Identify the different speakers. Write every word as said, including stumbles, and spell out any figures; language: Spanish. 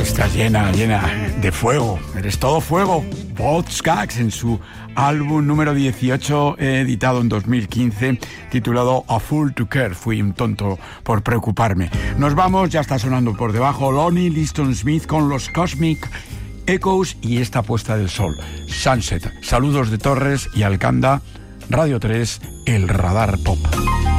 Speaker 1: Estás llena, llena de fuego. Eres todo fuego. Both Skaggs en su álbum número dieciocho, editado en dos mil quince, titulado A Fool to Care. Fui un tonto por preocuparme. Nos vamos, ya está sonando por debajo Lonnie Liston Smith con los Cosmic Echoes y esta puesta del sol, Sunset. Saludos de Torres y Alcanda, Radio tres, el Radar Pop.